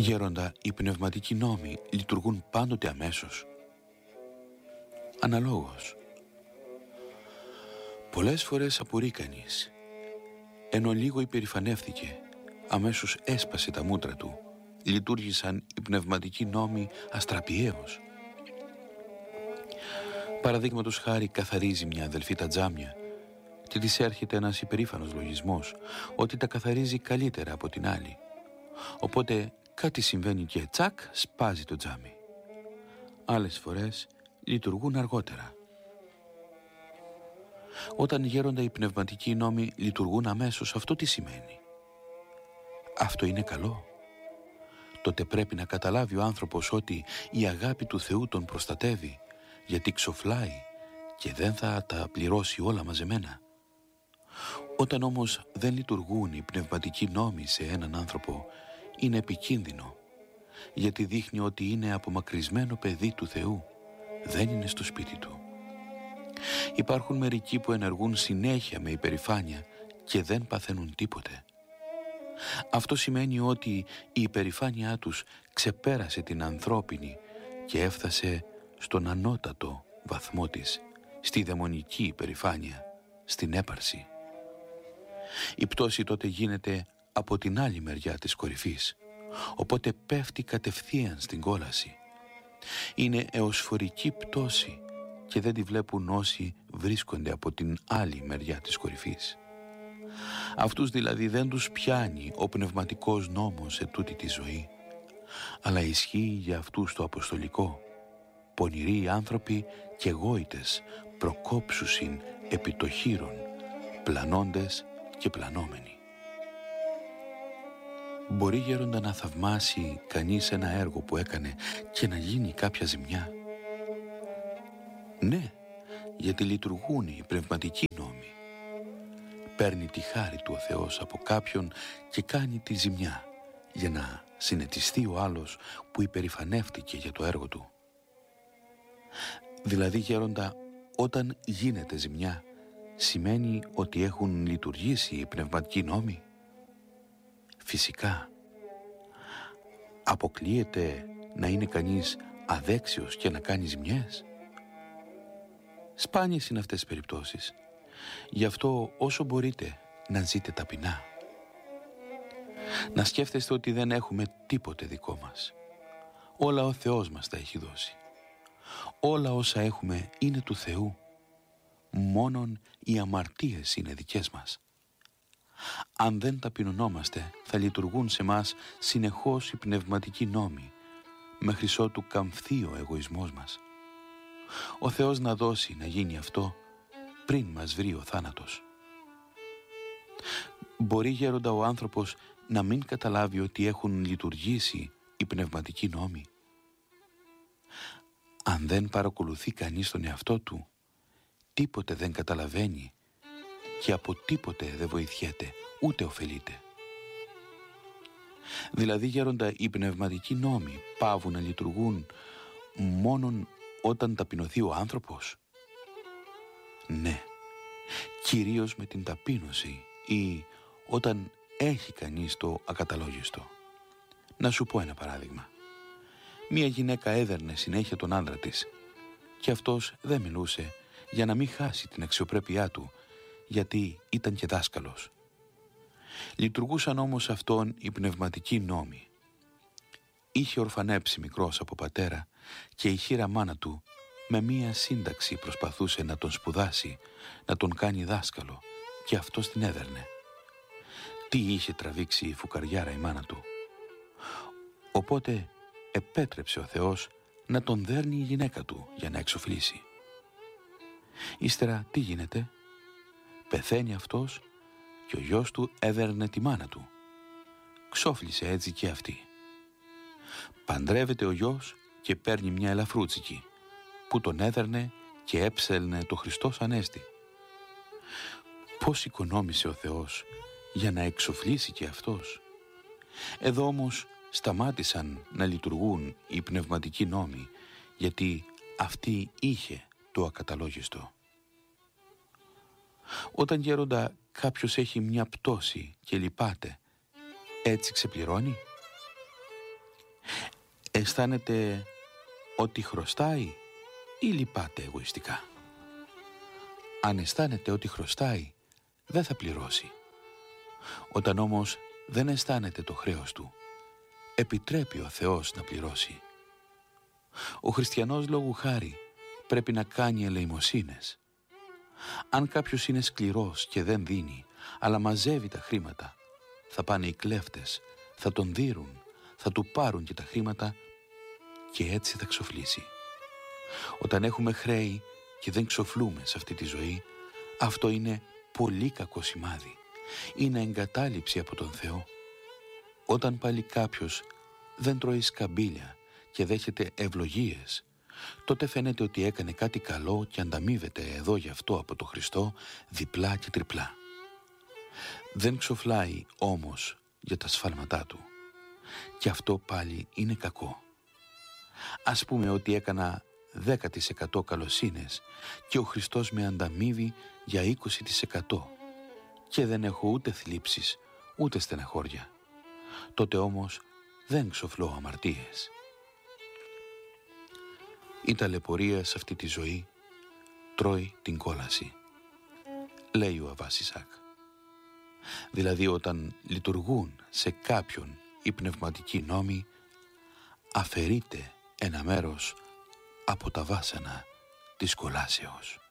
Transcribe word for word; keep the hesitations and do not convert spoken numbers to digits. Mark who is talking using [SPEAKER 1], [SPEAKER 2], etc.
[SPEAKER 1] Γέροντα, οι πνευματικοί νόμοι λειτουργούν πάντοτε αμέσως? Αναλόγως. Πολλές φορές απορεί κανείς, ενώ λίγο υπερηφανεύθηκε, αμέσως έσπασε τα μούτρα του, λειτουργήσαν οι πνευματικοί νόμοι αστραπιαίως. Παραδείγματος χάρη, καθαρίζει μια αδελφή τα τζάμια και της έρχεται ένας υπερήφανος λογισμός ότι τα καθαρίζει καλύτερα από την άλλη. Οπότε κάτι συμβαίνει και τσακ, σπάζει το τζάμι. Άλλες φορές λειτουργούν αργότερα. Όταν γέροντα οι πνευματικοί νόμοι λειτουργούν αμέσως, αυτό τι σημαίνει? Αυτό είναι καλό? Τότε πρέπει να καταλάβει ο άνθρωπος ότι η αγάπη του Θεού τον προστατεύει, γιατί ξοφλάει και δεν θα τα πληρώσει όλα μαζεμένα. Όταν όμως δεν λειτουργούν οι πνευματικοί νόμοι σε έναν άνθρωπο, είναι επικίνδυνο, γιατί δείχνει ότι είναι απομακρυσμένο παιδί του Θεού, δεν είναι στο σπίτι του. Υπάρχουν μερικοί που ενεργούν συνέχεια με υπερηφάνεια και δεν παθαίνουν τίποτε. Αυτό σημαίνει ότι η υπερηφάνειά τους ξεπέρασε την ανθρώπινη και έφτασε στον ανώτατο βαθμό της, στη δαιμονική υπερηφάνεια, στην έπαρση. Η πτώση τότε γίνεται από την άλλη μεριά της κορυφής, οπότε πέφτει κατευθείαν στην κόλαση. Είναι εωσφορική πτώση και δεν τη βλέπουν όσοι βρίσκονται από την άλλη μεριά της κορυφής. Αυτούς δηλαδή δεν τους πιάνει ο πνευματικός νόμος σε τούτη τη ζωή, αλλά ισχύει για αυτούς το αποστολικό, πονηροί άνθρωποι και γόητες, προκόψουσιν επί το χείρον, πλανώντες και πλανόμενοι. Μπορεί γέροντα να θαυμάσει κανείς ένα έργο που έκανε και να γίνει κάποια ζημιά? Ναι, γιατί λειτουργούν οι πνευματικοί νόμοι. Παίρνει τη χάρη του ο Θεός από κάποιον και κάνει τη ζημιά, για να συνετιστεί ο άλλος που υπερηφανεύτηκε για το έργο του. Δηλαδή γέροντα, όταν γίνεται ζημιά, σημαίνει ότι έχουν λειτουργήσει οι πνευματικοί νόμοι? Φυσικά. Αποκλείεται να είναι κανείς αδέξιος και να κάνει ζημιές? Σπάνιες είναι αυτές τις περιπτώσεις. Γι' αυτό όσο μπορείτε να ζείτε ταπεινά. Να σκέφτεστε ότι δεν έχουμε τίποτε δικό μας. Όλα ο Θεός μας τα έχει δώσει. Όλα όσα έχουμε είναι του Θεού. Μόνον οι αμαρτίες είναι δικές μας. Αν δεν ταπεινωνόμαστε, θα λειτουργούν σε μας συνεχώς οι πνευματικοί νόμοι, μέχρι ότου καμφθεί ο εγωισμός μας. Ο Θεός να δώσει να γίνει αυτό πριν μας βρει ο θάνατος. Μπορεί γέροντα ο άνθρωπος να μην καταλάβει ότι έχουν λειτουργήσει οι πνευματικοί νόμοι? Αν δεν παρακολουθεί κανείς τον εαυτό του, τίποτε δεν καταλαβαίνει και από τίποτε δεν βοηθιέται, ούτε ωφελείται. Δηλαδή γέροντα οι πνευματικοί νόμοι πάβουν να λειτουργούν μόνον όταν ταπεινωθεί ο άνθρωπος? Ναι, κυρίως με την ταπείνωση ή όταν έχει κανείς το ακαταλόγιστο. Να σου πω ένα παράδειγμα. Μία γυναίκα έδερνε συνέχεια τον άντρα της και αυτός δεν μιλούσε για να μην χάσει την αξιοπρέπειά του, γιατί ήταν και δάσκαλος. Λειτουργούσαν όμως αυτόν οι πνευματικοί νόμοι. Είχε ορφανέψει μικρός από πατέρα και η χήρα μάνα του με μία σύνταξη προσπαθούσε να τον σπουδάσει, να τον κάνει δάσκαλο, και αυτός την έδερνε. Τι είχε τραβήξει η φουκαριάρα η μάνα του? Οπότε επέτρεψε ο Θεός να τον δέρνει η γυναίκα του για να εξοφλήσει. Ύστερα τι γίνεται? Πεθαίνει αυτός και ο γιος του έδερνε τη μάνα του. Ξόφλησε έτσι και αυτή. Παντρεύεται ο γιος και παίρνει μια ελαφρούτσικη που τον έδερνε και έψελνε το Χριστός Ανέστη. Πώς οικονόμησε ο Θεός για να εξοφλήσει και αυτός? Εδώ όμως σταμάτησαν να λειτουργούν οι πνευματικοί νόμοι, γιατί αυτή είχε το ακαταλόγιστο. Όταν γέροντα κάποιος έχει μια πτώση και λυπάται, έτσι ξεπληρώνει? αισθάνεται ότι χρωστάει ή λυπάται εγωιστικά? Αν αισθάνεται ότι χρωστάει, δεν θα πληρώσει. Όταν όμως δεν αισθάνεται το χρέος του, επιτρέπει ο Θεός να πληρώσει. Ο χριστιανός λόγου χάρη πρέπει να κάνει ελεημοσύνες. Αν κάποιος είναι σκληρός και δεν δίνει, αλλά μαζεύει τα χρήματα, θα πάνε οι κλέφτες, θα τον δείρουν, θα του πάρουν και τα χρήματα και έτσι θα ξοφλήσει. Όταν έχουμε χρέη και δεν ξοφλούμε σε αυτή τη ζωή, αυτό είναι πολύ κακό σημάδι. Είναι εγκατάλειψη από τον Θεό. Όταν πάλι κάποιος δεν τρώει σκαμπίλια και δέχεται ευλογίες, τότε φαίνεται ότι έκανε κάτι καλό και ανταμείβεται εδώ γι' αυτό από τον Χριστό διπλά και τριπλά. Δεν ξοφλάει όμως για τα σφάλματά του. Και αυτό πάλι είναι κακό. Ας πούμε ότι έκανα δέκα τοις εκατό καλοσύνες και ο Χριστός με ανταμείβει για είκοσι τοις εκατό και δεν έχω ούτε θλίψεις ούτε στεναχώρια. Τότε όμως δεν ξοφλώ αμαρτίες. Η ταλαιπωρία σε αυτή τη ζωή τρώει την κόλαση, λέει ο Αββάς Ισακ. Δηλαδή όταν λειτουργούν σε κάποιον οι πνευματικοί νόμοι, αφαιρείται ένα μέρος από τα βάσανα της κολάσεως.